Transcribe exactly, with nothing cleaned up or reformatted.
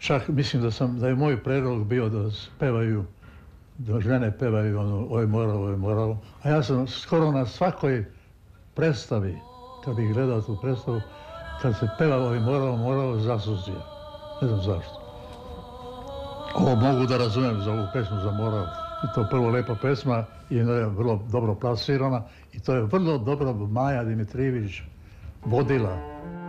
čak mislim da sam, da je moj predlog bio da pevaju, da žene pevaju ono, oj morao, oj morao. A ja sam skoro na svakoj predstavi, kad bih gledao tu predstavu, kad se peva oj morao, morao, zasuzio. Ne znam zašto. Ovo mogu da razumem za ovu pesmu za morao. I to je prvo lepa pesma i je vrlo dobro plasirana i to je vrlo dobro Maja Dimitrijević vodila.